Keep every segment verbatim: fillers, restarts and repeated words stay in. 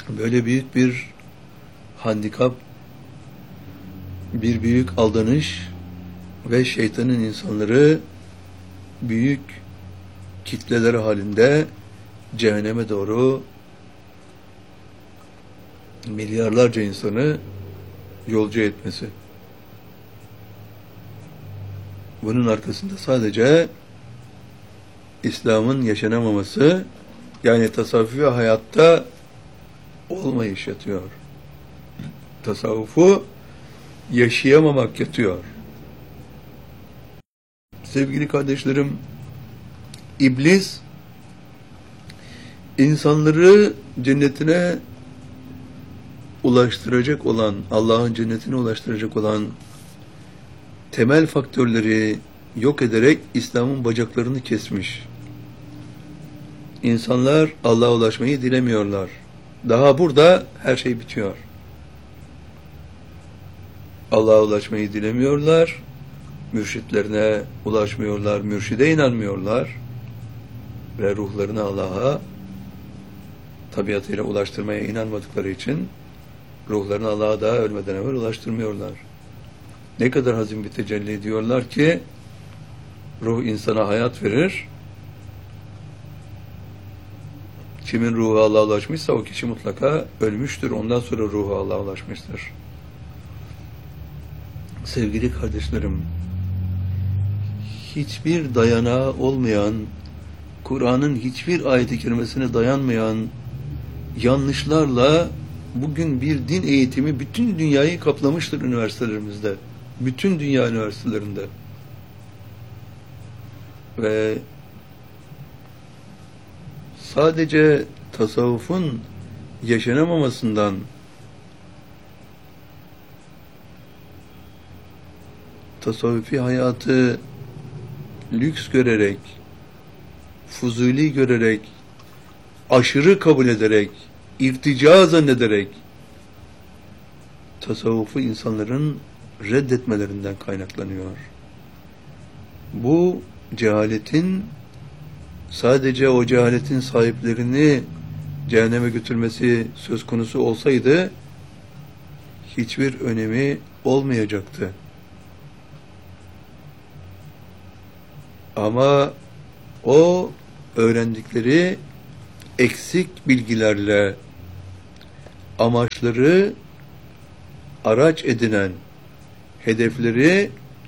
Böyle büyük bir handikap, bir büyük aldanış ve şeytanın insanları büyük kitleler halinde cehenneme doğru milyarlarca insanı yolcu etmesi. Bunun arkasında sadece İslam'ın yaşanamaması, yani tasavvufi hayatta olmayış yatıyor. Tasavvufu yaşayamamak yatıyor. Sevgili kardeşlerim, İblis insanları cennetine ulaştıracak olan, Allah'ın cennetine ulaştıracak olan temel faktörleri yok ederek İslam'ın bacaklarını kesmiş. İnsanlar Allah'a ulaşmayı dilemiyorlar. Daha burada her şey bitiyor. Allah'a ulaşmayı dilemiyorlar, mürşitlerine ulaşmıyorlar, mürşide inanmıyorlar ve ruhlarını Allah'a tabiatıyla ulaştırmaya inanmadıkları için ruhlarını Allah'a daha ölmeden evvel ulaştırmıyorlar. Ne kadar hazin bir tecelli ediyorlar ki ruh insana hayat verir. Kimin ruhu Allah'a ulaşmışsa o kişi mutlaka ölmüştür. Ondan sonra ruhu Allah'a ulaşmıştır. Sevgili kardeşlerim, hiçbir dayanağı olmayan, Kur'an'ın hiçbir ayet-i kerimesine dayanmayan yanlışlarla bugün bir din eğitimi bütün dünyayı kaplamıştır üniversitelerimizde. Bütün dünya üniversitelerinde. Ve sadece tasavvufun yaşanamamasından, tasavvufi hayatı lüks görerek, fuzuli görerek, aşırı kabul ederek, irtica zannederek tasavvufu insanların reddetmelerinden kaynaklanıyor. Bu cehaletin sadece o cehaletin sahiplerini cehenneme götürmesi söz konusu olsaydı hiçbir önemi olmayacaktı. Ama o öğrendikleri eksik bilgilerle amaçları araç edinen, hedefleri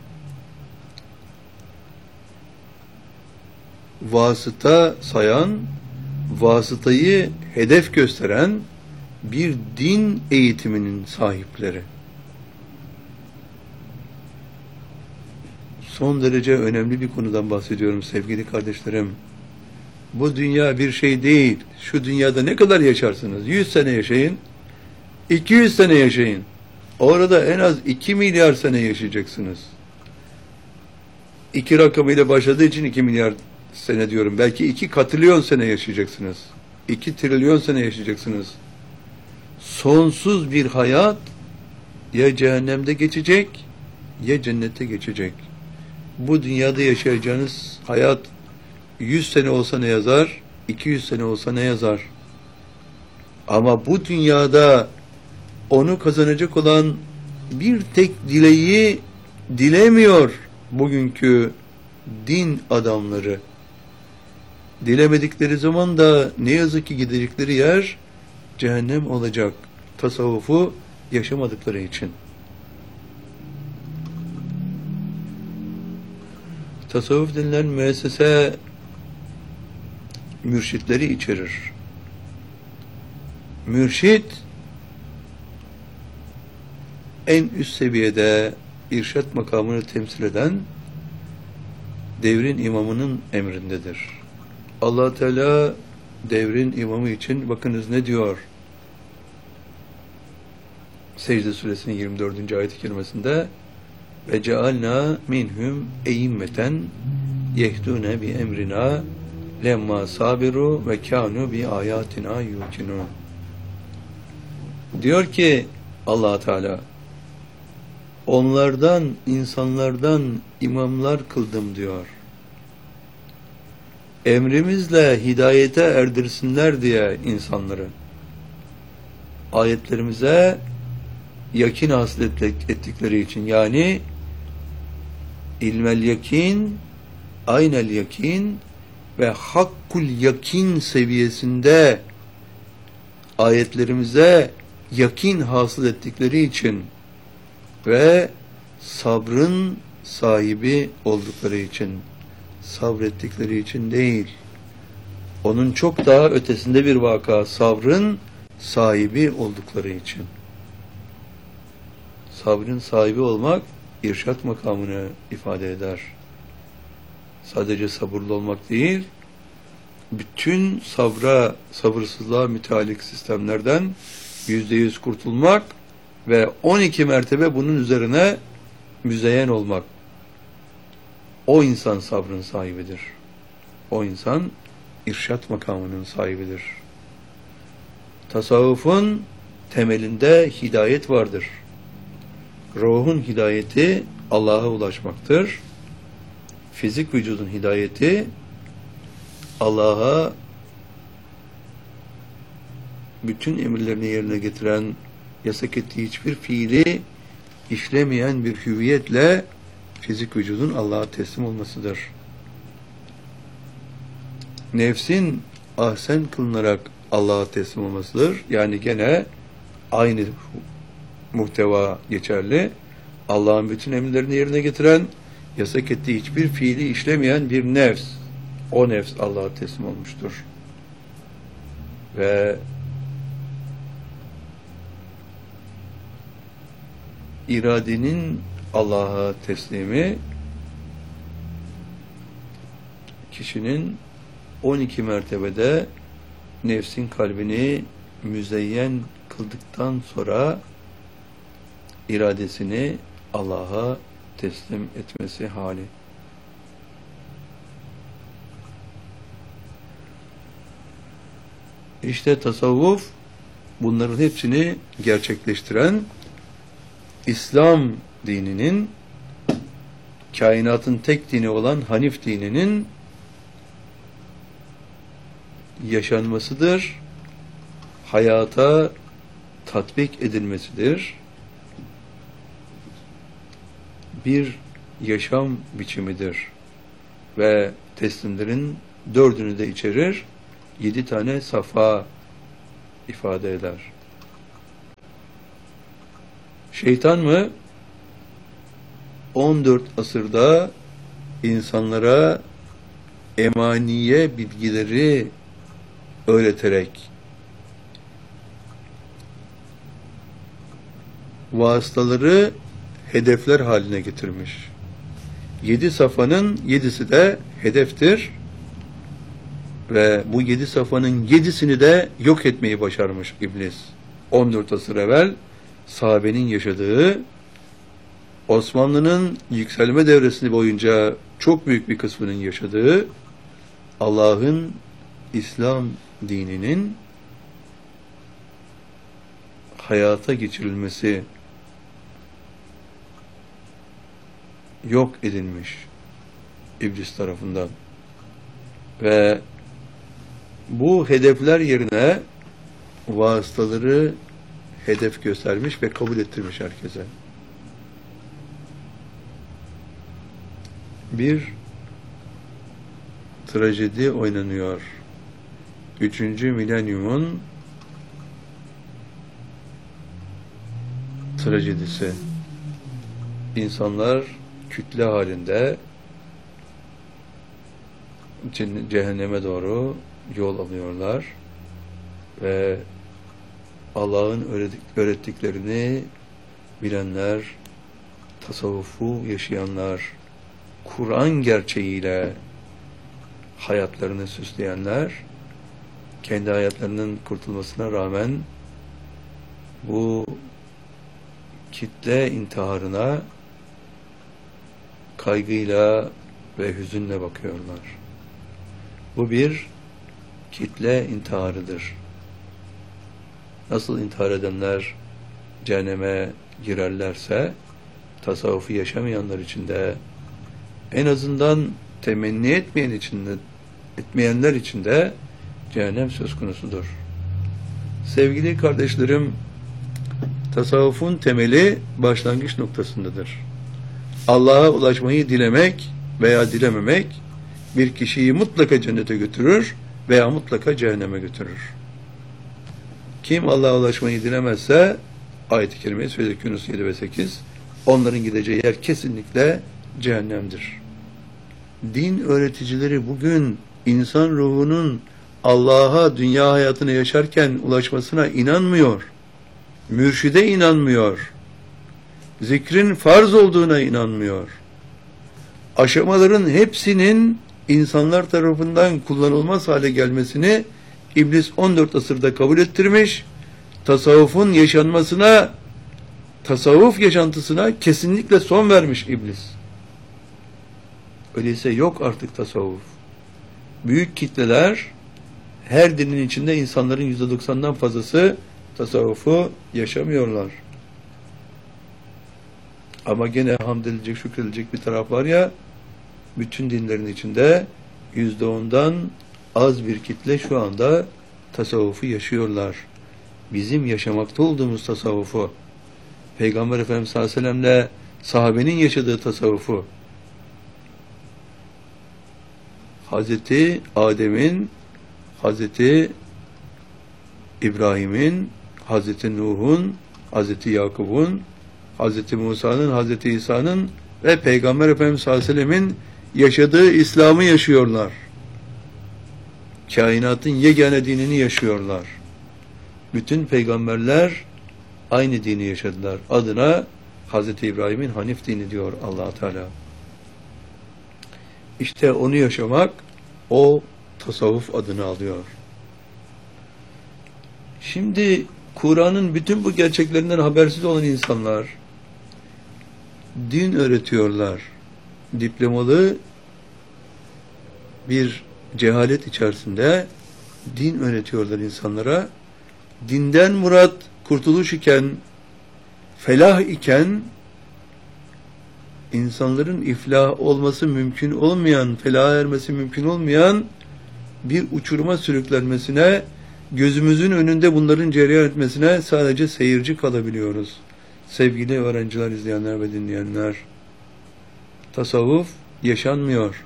vasıta sayan, vasıtayı hedef gösteren bir din eğitiminin sahipleri. Son derece önemli bir konudan bahsediyorum sevgili kardeşlerim. Bu dünya bir şey değil. Şu dünyada ne kadar yaşarsınız? Yüz sene yaşayın, iki yüz sene yaşayın. Orada en az iki milyar sene yaşayacaksınız. İki rakamıyla başladığı için iki milyar sene diyorum. Belki iki katrilyon sene yaşayacaksınız. iki trilyon sene yaşayacaksınız. Sonsuz bir hayat ya cehennemde geçecek ya cennette geçecek. Bu dünyada yaşayacağınız hayat yüz sene olsa ne yazar? iki yüz sene olsa ne yazar? Ama bu dünyada onu kazanacak olan bir tek dileği dilemiyor bugünkü din adamları. Dilemedikleri zaman da ne yazık ki gidecekleri yer cehennem olacak. Tasavvufu yaşamadıkları için. Tasavvuf denilen müessese mürşitleri içerir. Mürşit en üst seviyede irşat makamını temsil eden devrin imamının emrindedir. Allah Teala devrin imamı için bakınız ne diyor? Secde suresinin yirmi dördüncü ayet-i kerimesinde ve cealna minhum eimmeten yehdune bi emrina lemma sabiru ve kanu bi ayatina yuqinun. Diyor ki Allah Teala, onlardan, insanlardan imamlar kıldım diyor. Emrimizle hidayete erdirsinler diye insanları. ayetlerimize yakin hasıl ettikleri için, yani ilmel yakin, aynel yakin ve hakkul yakin seviyesinde ayetlerimize yakin hasıl ettikleri için ve sabrın sahibi oldukları için, sabrettikleri için değil, onun çok daha ötesinde bir vaka, sabrın sahibi oldukları için. Sabrın sahibi olmak irşat makamını ifade eder. Sadece sabırlı olmak değil, bütün sabra, sabırsızlığa müteallik sistemlerden yüzde yüz kurtulmak ve on iki mertebe bunun üzerine müzeyyen olmak. O insan sabrın sahibidir. O insan irşat makamının sahibidir. Tasavvufun temelinde hidayet vardır. Ruhun hidayeti Allah'a ulaşmaktır. Fizik vücudun hidayeti Allah'a bütün emirlerini yerine getiren, yasak ettiği hiçbir fiili işlemeyen bir hüviyetle fizik vücudun Allah'a teslim olmasıdır. Nefsin ahsen kılınarak Allah'a teslim olmasıdır. Yani gene aynı muhteva geçerli. Allah'ın bütün emirlerini yerine getiren, yasak ettiği hiçbir fiili işlemeyen bir nefs. O nefs Allah'a teslim olmuştur. Ve iradenin Allah'a teslimi kişinin on iki mertebede nefsin kalbini müzeyyen kıldıktan sonra iradesini Allah'a teslim etmesi hali. İşte tasavvuf bunların hepsini gerçekleştiren, İslam dininin, kainatın tek dini olan Hanif dininin yaşanmasıdır, hayata tatbik edilmesidir. Bir yaşam biçimidir ve teslimlerin dördünü de içerir, yedi tane safa ifade eder. Şeytan mı? on dört asırda insanlara emaniye bilgileri öğreterek vasıtaları hedefler haline getirmiş. Yedi safanın yedisi de hedeftir ve bu yedi safanın yedisini de yok etmeyi başarmış iblis. on dört asır evvel sahabenin yaşadığı, Osmanlı'nın yükselme devresini boyunca çok büyük bir kısmının yaşadığı, Allah'ın İslam dininin hayata geçirilmesi yok edilmiş iblis tarafından ve bu hedefler yerine vasıtaları hedef göstermiş ve kabul ettirmiş herkese. Bir trajedi oynanıyor. Üçüncü milenyumun trajedisi. İnsanlar kütle halinde cehenneme doğru yol alıyorlar ve Allah'ın öğrettiklerini bilenler, tasavvufu yaşayanlar, Kur'an gerçeğiyle hayatlarını süsleyenler, kendi hayatlarının kurtulmasına rağmen bu kitle intiharına kaygıyla ve hüzünle bakıyorlar. Bu bir kitle intiharıdır. Nasıl intihar edenler cehenneme girerlerse, tasavvufu yaşamayanlar için de, en azından temenni etmeyen için de, etmeyenler için de cehennem söz konusudur. Sevgili kardeşlerim, tasavvufun temeli başlangıç noktasındadır. Allah'a ulaşmayı dilemek veya dilememek bir kişiyi mutlaka cennete götürür veya mutlaka cehenneme götürür. Kim Allah'a ulaşmayı dilemezse, ayet-i kerimeyi söyledik Yunus yedi ve sekiz, onların gideceği yer kesinlikle cehennemdir. Din öğreticileri bugün insan ruhunun Allah'a dünya hayatını yaşarken ulaşmasına inanmıyor. Mürşide inanmıyor. Zikrin farz olduğuna inanmıyor. Aşamaların hepsinin insanlar tarafından kullanılmaz hale gelmesini İblis on dört asırda kabul ettirmiş, tasavvufun yaşanmasına, tasavvuf yaşantısına kesinlikle son vermiş İblis. Öyleyse yok artık tasavvuf. Büyük kitleler, her dinin içinde insanların yüzde doksandan fazlası tasavvufu yaşamıyorlar. Ama gene hamd edilecek, şükredilecek bir taraf var ya, bütün dinlerin içinde yüzde ondan az bir kitle şu anda tasavvufu yaşıyorlar. Bizim yaşamakta olduğumuz tasavvufu, Peygamber Efendimiz sallallahu aleyhi ve sellem'le sahabenin yaşadığı tasavvufu, Hazreti Adem'in, Hazreti İbrahim'in, Hazreti Nuh'un, Hazreti Yakub'un, Hazreti Musa'nın, Hazreti İsa'nın ve Peygamber Efendimiz sallallahu aleyhi ve sellem'in yaşadığı İslam'ı yaşıyorlar. Kainatın yegane dinini yaşıyorlar. Bütün peygamberler aynı dini yaşadılar. Adına Hazreti İbrahim'in Hanif dini diyor Allah Teala. İşte onu yaşamak, o tasavvuf adını alıyor. Şimdi Kur'an'ın bütün bu gerçeklerinden habersiz olan insanlar din öğretiyorlar. Diplomalı bir cehalet içerisinde din öğretiyorlar insanlara. Dinden murat kurtuluş iken, felah iken, insanların iflah olması mümkün olmayan, felaha ermesi mümkün olmayan bir uçuruma sürüklenmesine, gözümüzün önünde bunların cereyan etmesine sadece seyirci kalabiliyoruz. Sevgili öğrenciler, izleyenler ve dinleyenler, tasavvuf yaşanmıyor.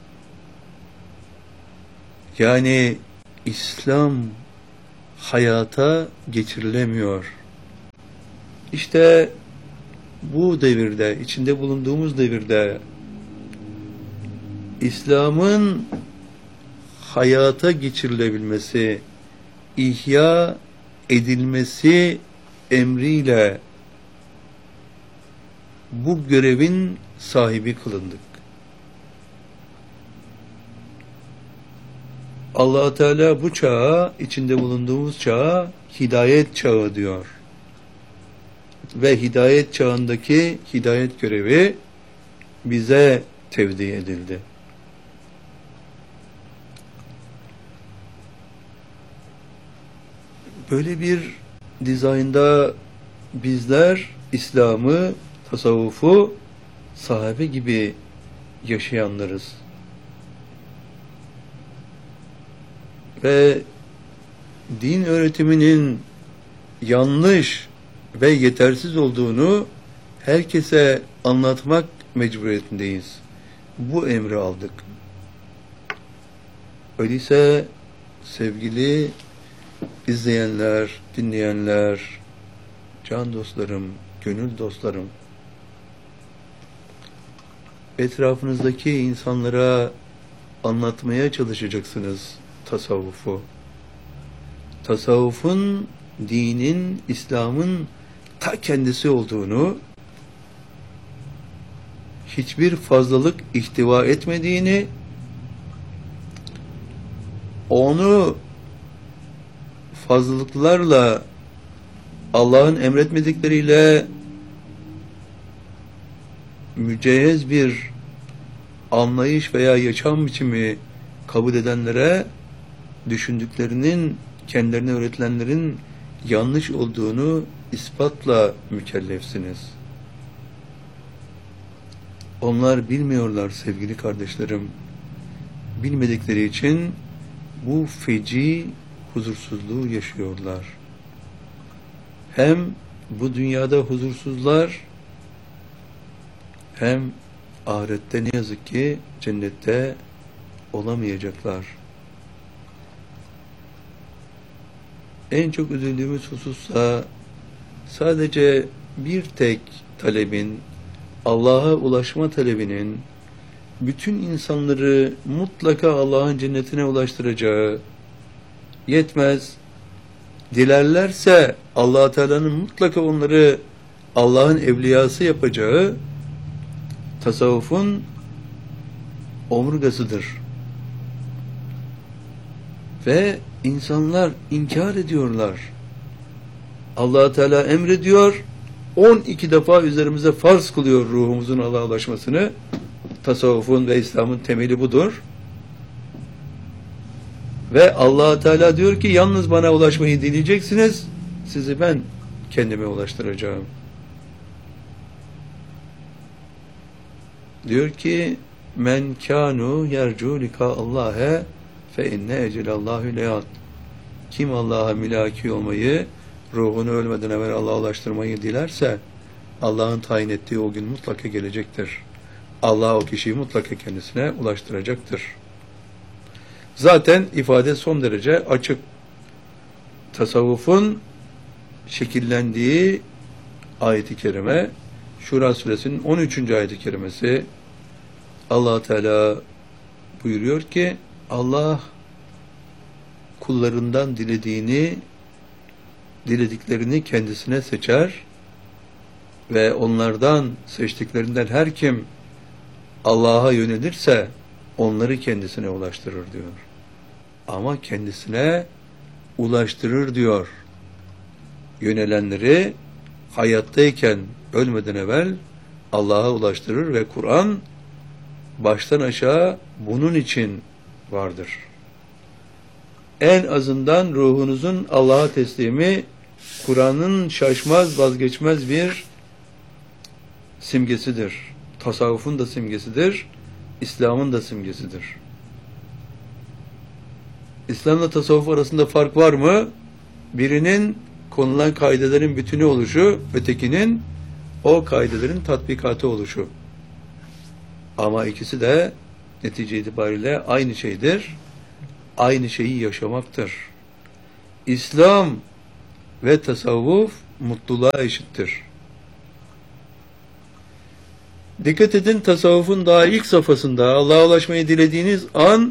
Yani İslam hayata geçirilemiyor. İşte bu devirde, içinde bulunduğumuz devirde İslam'ın hayata geçirilebilmesi, ihya edilmesi emriyle bu görevin sahibi kılındık. Allah Teala bu çağa, içinde bulunduğumuz çağa hidayet çağı diyor. Ve hidayet çağındaki hidayet görevi bize tevdi edildi. Böyle bir dizaynda bizler İslam'ı, tasavvufu sahabe gibi yaşayanlarız. Ve din öğretiminin yanlış ve yetersiz olduğunu herkese anlatmak mecburiyetindeyiz. Bu emri aldık. Öyleyse sevgili izleyenler, dinleyenler, can dostlarım, gönül dostlarım, etrafınızdaki insanlara anlatmaya çalışacaksınız tasavvufu. Tasavvufun, dinin, İslam'ın ta kendisi olduğunu, hiçbir fazlalık ihtiva etmediğini, onu fazlalıklarla, Allah'ın emretmedikleriyle mücehhez bir anlayış veya yaşam biçimi kabul edenlere düşündüklerinin, kendilerine öğretilenlerin yanlış olduğunu ispatla mükellefsiniz. Onlar bilmiyorlar sevgili kardeşlerim. Bilmedikleri için bu feci huzursuzluğu yaşıyorlar. Hem bu dünyada huzursuzlar, hem ahirette ne yazık ki cennette olamayacaklar. En çok üzüldüğümüz husussa sadece bir tek talebin, Allah'a ulaşma talebinin bütün insanları mutlaka Allah'ın cennetine ulaştıracağı, yetmez, dilerlerse Allah Teala'nın mutlaka onları Allah'ın evliyası yapacağı tasavvufun omurgasıdır. Ve insanlar inkar ediyorlar. Allah Teala emrediyor, on iki defa üzerimize farz kılıyor ruhumuzun Allah'a ulaşmasını. Tasavvufun ve İslam'ın temeli budur. Ve Allah Teala diyor ki yalnız bana ulaşmayı dileyeceksiniz, sizi ben kendime ulaştıracağım. Diyor ki men kanu yercu lika Allah'e fe inne ecelallahu leyat. Kim Allah'a mülaki olmayı, ruhunu ölmeden evvel Allah'a ulaştırmayı dilerse Allah'ın tayin ettiği o gün mutlaka gelecektir. Allah o kişiyi mutlaka kendisine ulaştıracaktır. Zaten ifade son derece açık. Tasavvufun şekillendiği ayet-i kerime, Şura suresinin on üçüncü ayet-i kerimesi, Allah Teala buyuruyor ki Allah kullarından dilediğini, dilediklerini kendisine seçer ve onlardan seçtiklerinden her kim Allah'a yönelirse onları kendisine ulaştırır diyor. Ama kendisine ulaştırır diyor. Yönelenleri hayattayken ölmeden evvel Allah'a ulaştırır ve Kur'an baştan aşağı bunun için vardır. En azından ruhunuzun Allah'a teslimi Kur'an'ın şaşmaz vazgeçmez bir simgesidir. Tasavvufun da simgesidir. İslam'ın da simgesidir. İslam'la tasavvuf arasında fark var mı? Birinin konulan kaidelerin bütünü oluşu, ötekinin o kaidelerin tatbikatı oluşu. Ama ikisi de netice itibariyle aynı şeydir. Aynı şeyi yaşamaktır. İslam ve tasavvuf mutluluğa eşittir. Dikkat edin, tasavvufun daha ilk safhasında Allah'a ulaşmayı dilediğiniz an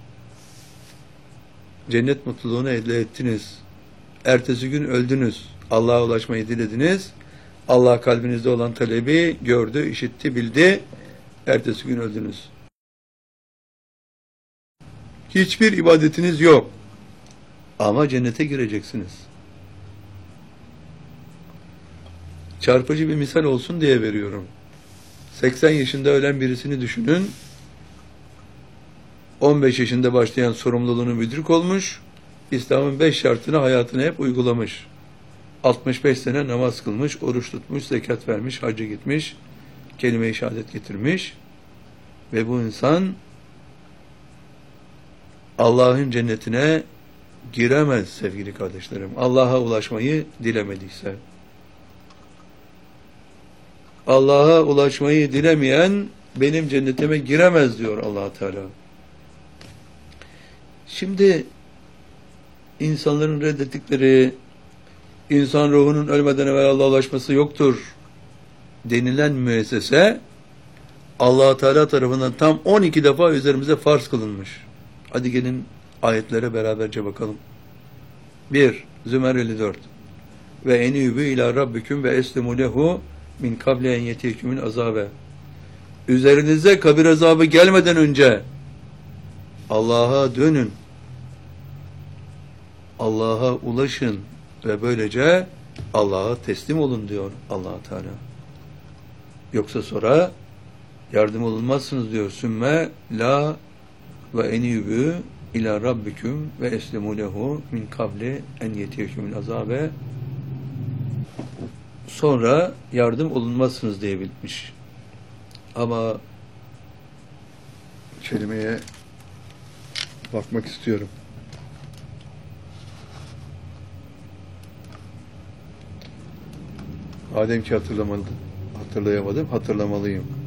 cennet mutluluğunu elde ettiniz. Ertesi gün öldünüz. Allah'a ulaşmayı dilediniz. Allah kalbinizde olan talebi gördü, işitti, bildi. Ertesi gün öldünüz. Hiçbir ibadetiniz yok. Ama cennete gireceksiniz. Çarpıcı bir misal olsun diye veriyorum. seksen yaşında ölen birisini düşünün. on beş yaşında başlayan sorumluluğunu müdrik olmuş. İslam'ın beş şartını hayatına hep uygulamış. altmış beş sene namaz kılmış, oruç tutmuş, zekat vermiş, hacca gitmiş, kelime-i şehadet getirmiş. Ve bu insan Allah'ın cennetine giremez sevgili kardeşlerim. Allah'a ulaşmayı dilemediyse. Allah'a ulaşmayı dilemeyen benim cennetime giremez diyor Allah Teala. Şimdi insanların reddettikleri, insan ruhunun ölmeden evvel Allah'a ulaşması yoktur denilen müessese Allah Teala tarafından tam on iki defa üzerimize farz kılınmış. Hadi gelin ayetlere beraberce bakalım. bir. Zümer elli dört. Ve enübü ila rabbiküm ve eslimu lehu min kable en yetiyekümün azabe. Üzerinize kabir azabı gelmeden önce Allah'a dönün. Allah'a ulaşın ve böylece Allah'a teslim olun diyor Allah Teala. Yoksa sonra yardım olunmazsınız diyor. Sümme la ve enübü ila rabbiküm ve eslimu lehu min kabli en yetiyekümün azabe. Sonra yardım olunmazsınız diye bitmiş. Ama kelimeye bakmak istiyorum. Madem ki hatırlamadım, hatırlayamadım, hatırlamalıyım.